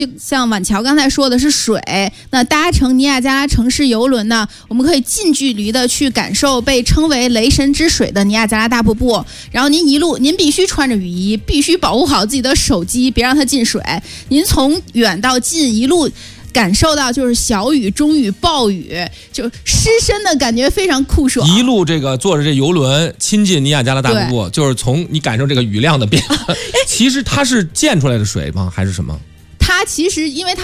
就像婉乔刚才说的是水，那搭乘尼亚加拉城市游轮呢，我们可以近距离的去感受被称为雷神之水的尼亚加拉大瀑布。然后您必须穿着雨衣，必须保护好自己的手机，别让它进水。您从远到近一路感受到就是小雨、中雨、暴雨，就湿身的感觉非常酷爽。 一路这个坐着这游轮亲近尼亚加拉大瀑布，就是从你感受这个雨量的变化。其实它是溅出来的水吗？还是什么？ 它其实因为它